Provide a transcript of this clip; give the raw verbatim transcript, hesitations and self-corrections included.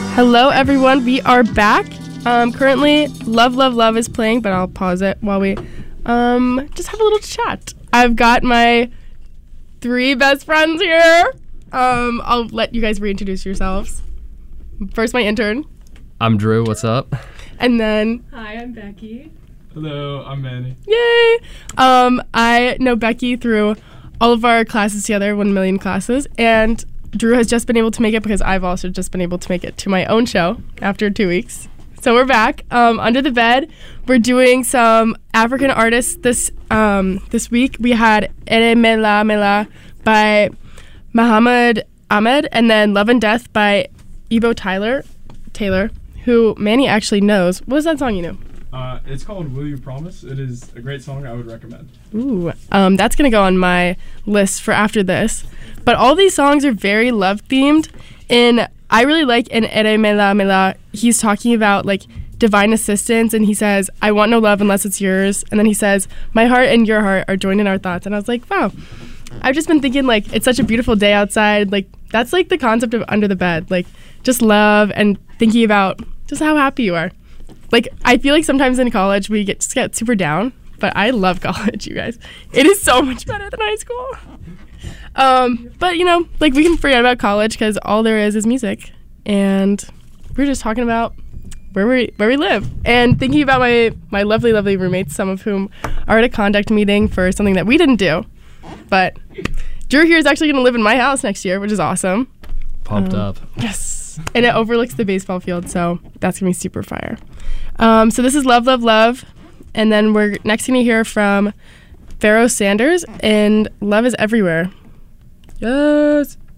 Hello, everyone. We are back. Um, currently, Love, Love, Love is playing, but I'll pause it while we um, just have a little chat. I've got my three best friends here. Um, I'll let you guys reintroduce yourselves. First, my intern. I'm Drew. What's up? And then... Hi, I'm Becky. Hello, I'm Manny. Yay! Um, I know Becky through all of our classes together, one million classes, and Drew has just been able to make it because I've also just been able to make it to my own show after two weeks. So we're back. Um, Under the Bed, we're doing some African artists this um, this week. We had Ere Mela Mela by Muhammad Ahmed, and then Love and Death by Ebo Tyler, Taylor, who Manny actually knows. What is that song you know? Uh, it's called Will You Promise. It is a great song I would recommend. Ooh, um, that's going to go on my list for after this. But all these songs are very love-themed, and I really like in Ere Mela Mela, he's talking about, like, divine assistance, and he says, I want no love unless it's yours. And then he says, my heart and your heart are joined in our thoughts. And I was like, wow. I've just been thinking, like, it's such a beautiful day outside. Like, that's, like, the concept of Under the Bed. Like, just love and thinking about just how happy you are. Like, I feel like sometimes in college we get just get super down, but I love college, you guys. It is so much better than high school. Um, but, you know, like, we can forget about college because all there is is music. And we're just talking about where we where we live. And thinking about my, my lovely, lovely roommates, some of whom are at a conduct meeting for something that we didn't do. But Drew here is actually going to live in my house next year, which is awesome. Pumped um, up. Yes. And it overlooks the baseball field, so that's going to be super fire. Um, so this is Love, Love, Love. And then we're next going to hear from Pharoah Sanders and Love is Everywhere. Yes.